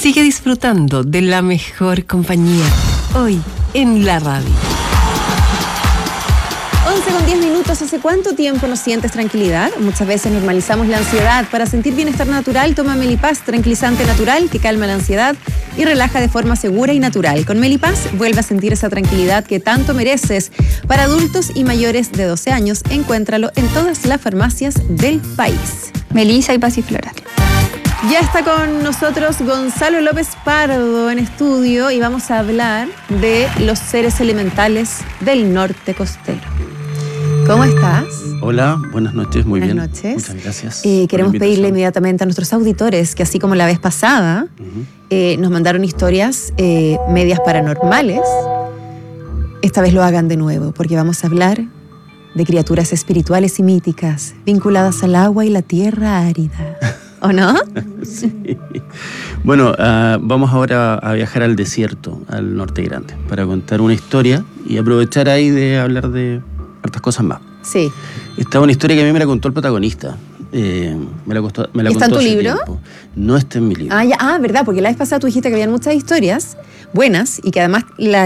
Sigue disfrutando de la mejor compañía. Hoy en la radio. 11:10. ¿Hace cuánto tiempo no sientes tranquilidad? Muchas veces normalizamos la ansiedad. Para sentir bienestar natural, toma Melipaz, tranquilizante natural que calma la ansiedad y relaja de forma segura y natural. Con Melipaz, vuelve a sentir esa tranquilidad que tanto mereces. Para adultos y mayores de 12 años, encuéntralo en todas las farmacias del país. Melissa y Pasiflora. Ya está con nosotros Gonzalo López Pardo en estudio y vamos a hablar de los seres elementales del norte costero. ¿Cómo estás? Hola, buenas noches, muy bien. Buenas noches. Muchas gracias. Queremos pedirle inmediatamente a nuestros auditores que, así como la vez pasada, nos mandaron historias medias paranormales, esta vez lo hagan de nuevo, porque vamos a hablar de criaturas espirituales y míticas vinculadas al agua y la tierra árida. ¿O no? Sí. Bueno, vamos ahora a viajar al desierto, al Norte Grande, para contar una historia y aprovechar ahí de hablar de hartas cosas más. Sí. Esta es una historia que a mí me la contó el protagonista. Me la contó ¿Está en tu hace libro? tiempo. No está en mi libro. Verdad, porque la vez pasada tú dijiste que habían muchas historias buenas y que además